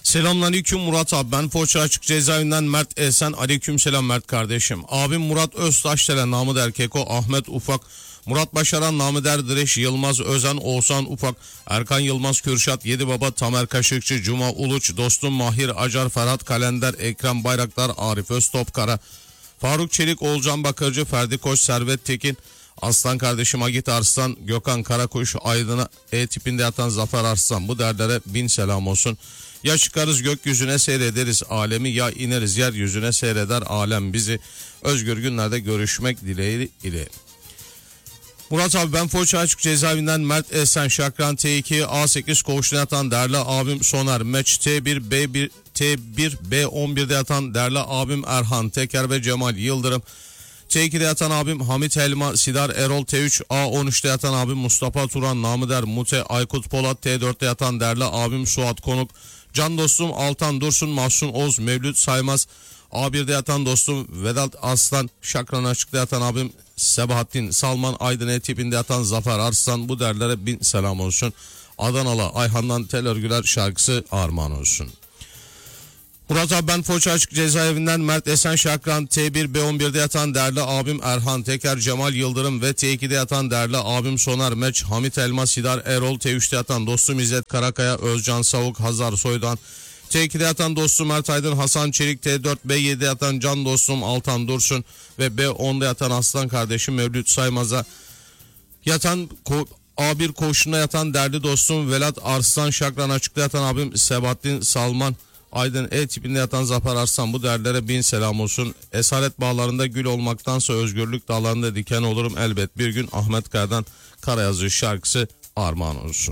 Selamünaleyküm Murat abi, ben Foça Açık Cezaevinden Mert Esen. Aleykümselam Mert kardeşim. Abim Murat Öztaşdelen namı der Keko, Ahmet Ufak, Murat Başaran namı der Direş, Yılmaz Özen, Oğuzhan Ufak, Erkan Yılmaz, Kürşat Yedibaba, Tamer Kaşıkçı, Cuma Uluç, Dostum Mahir Acar, Ferhat Kalender, Ekrem Bayraktar, Arif Öztopkara, Faruk Çelik, Oğulcan Bakırcı, Ferdi Koç, Servet Tekin, Aslan kardeşim Agit Arslan, Gökhan Karakuş, Aydın'a tipinde yatan Zafer Arslan. Bu derlere bin selam olsun. Ya çıkarız gökyüzüne seyrederiz alemi, ya ineriz yeryüzüne seyreder alem bizi. Özgür günlerde görüşmek dileğiyle ile. Murat abi, ben Foça Açık Cezaevinden Mert Esen. Şakran T2 A8 koğuşuna yatan değerli abim Soner. Meç T1 B1 T1 B11'de yatan değerli abim Erhan Teker ve Cemal Yıldırım. T2'de yatan abim Hamit Elma, Sidar Erol. T3 A13'te yatan abim Mustafa Turan namı der Mute Aykut Polat. T4'te yatan değerli abim Suat Konuk. Can dostum Altan Dursun, Mahsun Oz, Mevlüt Saymaz. A1'de yatan dostum Vedat Aslan. Şakran Açık'ta yatan abim Sebahattin Salman. Aydın tipinde yatan Zafer Arslan. Bu derlere bin selam olsun. Adanalı Ayhan'dan Tel Örgüler şarkısı armağan olsun. Murat abi, ben Foça Açık Cezaevinden Mert Esen. Şakran T1 B11'de yatan değerli abim Erhan Teker, Cemal Yıldırım ve T2'de yatan değerli abim Soner Meç, Hamit Elma, Sidar Erol. T3'te yatan dostum İzzet Karakaya, Özcan Savuk, Hazar Soydan. T2'de yatan dostum Mert Aydın, Hasan Çelik. T4 B7'de yatan can dostum Altan Dursun ve B10'da yatan aslan kardeşim Mevlüt Saymaz'a yatan A1 koğuşunda yatan değerli dostum Velat Arslan. Şakran Açık'ta yatan abim Sebahattin Salman. Aydın tipinde yatan Zafer Arslan. Bu değerlere bin selam olsun. Esaret bağlarında gül olmaktansa özgürlük dağlarında diken olurum elbet bir gün. Ahmet Kaya'dan Karayazı şarkısı armağan olsun.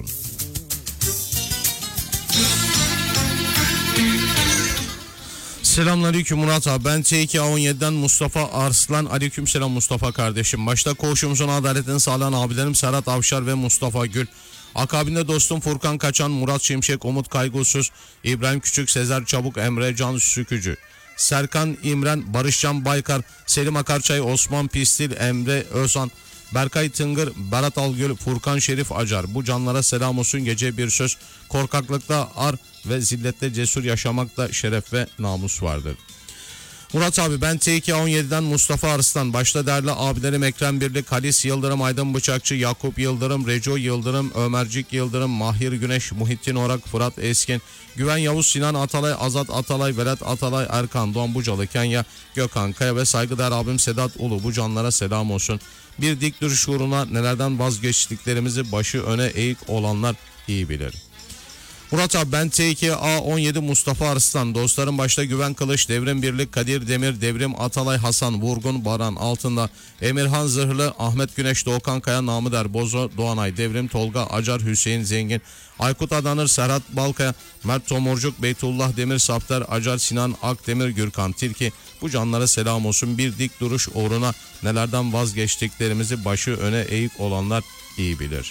Selamünaleyküm Murat abi, ben T2 A17'den Mustafa Arslan. Aleykümselam Mustafa kardeşim. Başta koğuşumuzun adaletini sağlayan abilerim Serhat Avşar ve Mustafa Gül. Akabinde dostum Furkan Kaçan, Murat Şimşek, Umut Kaygusuz, İbrahim Küçük, Sezer Çabuk, Emre Can Sükücü, Serkan İmren, Barışcan Baykar, Selim Akarçay, Osman Pistil, Emre Özan, Berkay Tıngır, Berat Algül, Furkan Şerif Acar. Bu canlara selam olsun. Gece bir söz, korkaklıkta ar ve zillette cesur yaşamakta şeref ve namus vardır. Murat abi, ben T2 A17'den Mustafa Arslan. Başta değerli abilerim Ekrem Birlik, Halis Yıldırım, Aydın Bıçakçı, Yakup Yıldırım, Reco Yıldırım, Ömercik Yıldırım, Mahir Güneş, Muhittin Orak, Fırat Eskin, Güven Yavuz, Sinan Atalay, Azat Atalay, Vedat Atalay, Erkan Doğan Bucalı, Kenya, Gökhan Kaya ve saygıdeğer abim Sedat Ulu. Bu canlara selam olsun. Bir dik duruş uğruna nelerden vazgeçtiklerimizi başı öne eğik olanlar iyi bilir. Murat abi, ben T2 A17 Mustafa Arslan. Dostlarım başta Güven Kılıç, Devrim Birlik, Kadir Demir, Devrim Atalay, Hasan Vurgun, Baran Altında, Emirhan Zırhlı, Ahmet Güneş, Doğukan Kaya namı der Bozo, Doğanay, Devrim Tolga, Acar, Hüseyin Zengin, Aykut Adanır, Serhat Balkaya, Mert Tomurcuk, Beytullah Demir, Sapter Acar, Sinan Akdemir, Gürkan Tilki. Bu canlara selam olsun. Bir dik duruş uğruna nelerden vazgeçtiklerimizi başı öne eğik olanlar iyi bilir.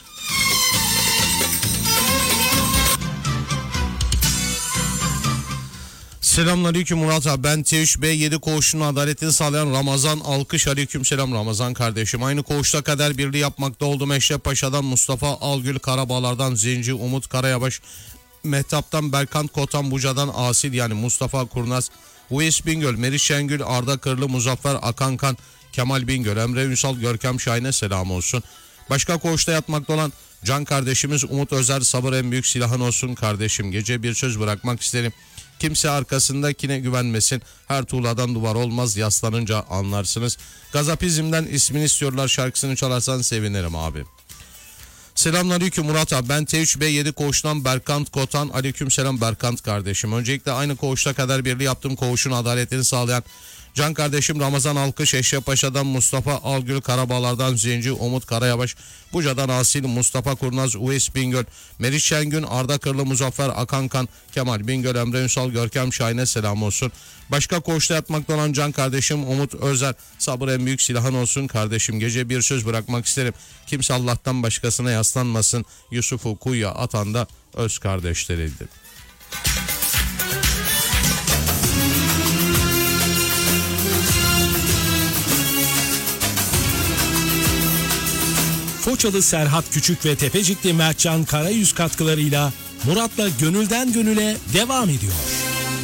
Selamünaleyküm Murat abi, ben T3 B7 koğuşunun adaletini sağlayan Ramazan Alkış. Aleykümselam Ramazan kardeşim. Aynı koğuşta kader birliği yapmakta oldum. Eşref Paşa'dan Mustafa Algül, Karabağlar'dan Zenci Umut Karayabaş, Mehtap'tan Berkant Kotan, Buca'dan Asil yani Mustafa Kurnaz, Uys Bingöl, Meriç Şengül, Arda Kırlı, Muzaffer Akankan, Kemal Bingöl, Emre Ünsal, Görkem Şahin'e selam olsun. Başka koğuşta yatmakta olan can kardeşimiz Umut Özer, sabır en büyük silahın olsun kardeşim. Gece bir söz bırakmak isterim. Kimse arkasındakine güvenmesin. Her tuğladan duvar olmaz, yaslanınca anlarsınız. Gazapizm'den ismini istiyorlar şarkısını çalarsan sevinirim abi. Selamünaleyküm Murat abi, ben T3 B7 koğuştan Berkant Kotan. Aleykümselam Berkant kardeşim. Öncelikle aynı koğuşta kader birliği yaptığım koğuşun adaletini sağlayan can kardeşim Ramazan Alkış, Eşref Paşa'dan Mustafa Algül, Karabağlar'dan Zenci Umut Karayabaş, Buca'dan Asil, Mustafa Kurnaz, Uys Bingöl, Meriç Şengün, Arda Kırlı, Muzaffer Akankan, Kemal Bingöl, Emre Ünsal, Görkem Şahin'e selam olsun. Başka koğuşta yatmakta olan can kardeşim Umut Özer, sabır en büyük silahın olsun kardeşim. Gece bir söz bırakmak isterim. Kimse Allah'tan başkasına yaslanmasın. Yusuf'u kuyuya atan da öz kardeşleriydi. Foçalı Serhat Küçük ve Tepecikli Mertcan Karayüz katkılarıyla Murat'la Gönülden Gönüle devam ediyor.